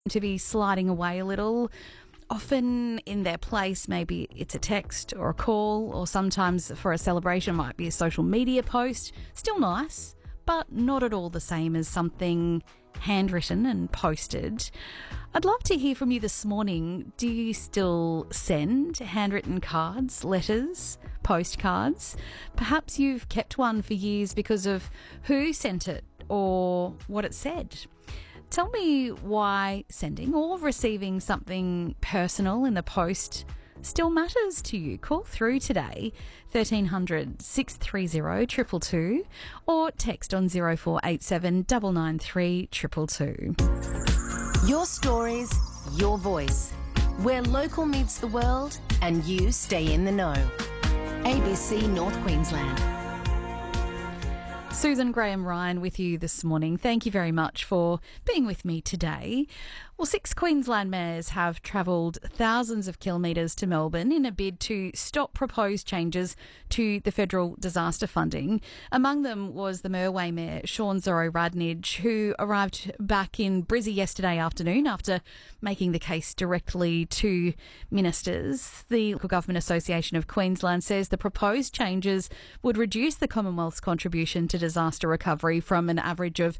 to be sliding away a little. Often in their place, maybe it's a text or a call, or sometimes for a celebration might be a social media post. Still nice, but not at all the same as something handwritten and posted. I'd love to hear from you this morning. Do you still send handwritten cards, letters, postcards? Perhaps you've kept one for years because of who sent it or what it said. Tell me why sending or receiving something personal in the post still matters to you. Call through today, 1300 630 222, or text on 0487 993 222. Your stories, your voice. Where local meets the world and you stay in the know. ABC North Queensland. Susan Graham-Ryan with you this morning. Thank you very much for being with me today. Well, 6 Queensland mayors have travelled thousands of kilometres to Melbourne in a bid to stop proposed changes to the federal disaster funding. Among them was the Merway Mayor, Sean Zorro-Radnich, who arrived back in Brizzy yesterday afternoon after making the case directly to ministers. The Local Government Association of Queensland says the proposed changes would reduce the Commonwealth's contribution to disaster recovery from an average of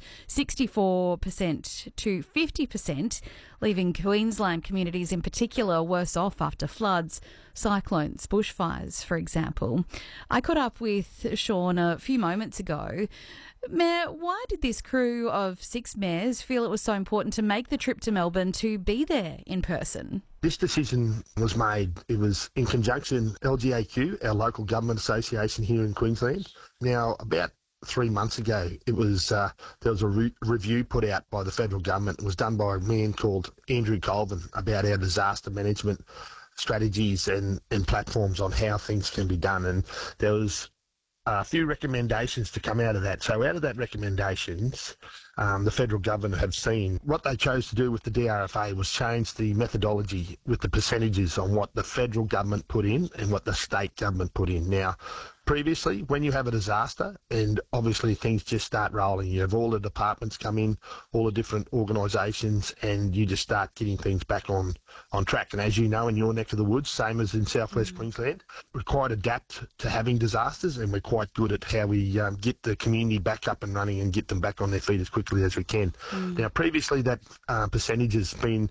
64% to 50%, leaving Queensland communities in particular worse off after floods, cyclones, bushfires, for example. I caught up with Sean a few moments ago. Mayor, why did this crew of 6 mayors feel it was so important to make the trip to Melbourne to be there in person? This decision was made, it was in conjunction LGAQ, our local government association here in Queensland. Now, about 3 months ago, there was a review put out by the federal government. It was done by a man called Andrew Colvin about our disaster management strategies and platforms on how things can be done. And there was a few recommendations to come out of that. So out of that recommendations, the federal government have seen what they chose to do with the DRFA was change the methodology with the percentages on what the federal government put in and what the state government put in. Now, previously, when you have a disaster and obviously things just start rolling, you have all the departments come in, all the different organisations, and you just start getting things back on track. And as you know, in your neck of the woods, same as in southwest Queensland, we're quite adept to having disasters, and we're quite good at how we get the community back up and running and get them back on their feet as quickly as we can. Now, previously that percentage has been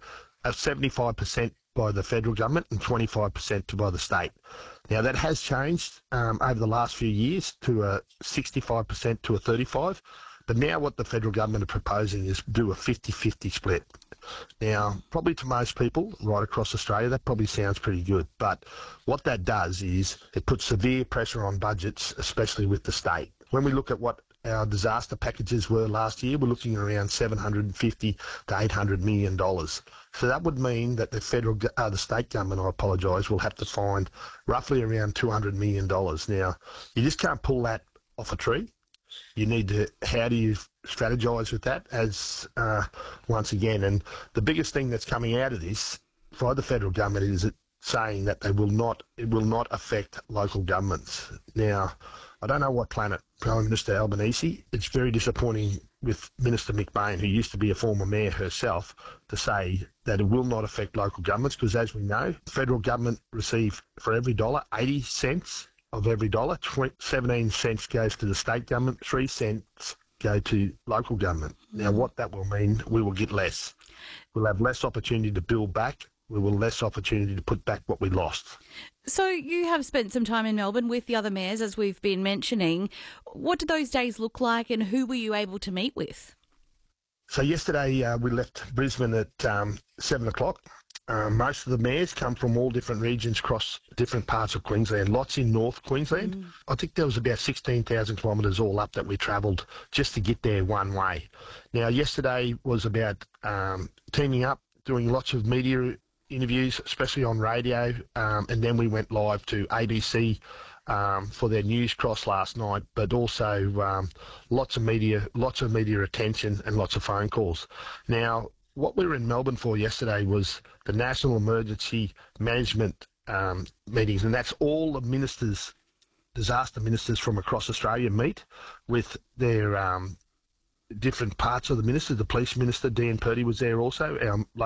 75% by the federal government and 25% by the state. Now, that has changed over the last few years to a 65% to a 35%. But now what the federal government are proposing is do a 50-50 split. Now, probably to most people right across Australia, that probably sounds pretty good. But what that does is it puts severe pressure on budgets, especially with the state. When we look at what our disaster packages were last year, we're looking at around $750 to $800 million. So that would mean that the state government, I apologise, will have to find roughly around $200 million. Now, you just can't pull that off a tree. You need to, how do you strategise with that as, once again, and the biggest thing that's coming out of this by the federal government is it saying that it will not affect local governments. Now, I don't know what planet Prime Minister Albanese, it's very disappointing with Minister McBain, who used to be a former mayor herself, to say that it will not affect local governments, because as we know, the federal government receive for every dollar 80 cents of every dollar, 17 cents goes to the state government, 3 cents go to local government. Now, what that will mean, we will get less. We'll have less opportunity to build back. We will less opportunity to put back what we lost. So you have spent some time in Melbourne with the other mayors, as we've been mentioning. What did those days look like and who were you able to meet with? So yesterday we left Brisbane at 7 o'clock. Most of the mayors come from all different regions across different parts of Queensland, lots in North Queensland. I think there was about 16,000 kilometres all up that we travelled just to get there one way. Now, yesterday was about teaming up, doing lots of media interviews, especially on radio, and then we went live to ABC for their news cross last night, but also lots of media attention and lots of phone calls. Now, what we were in Melbourne for yesterday was the National Emergency Management meetings, and that's all the ministers, disaster ministers from across Australia meet with their different parts of the ministers. The police minister, Dean Purdy, was there also, our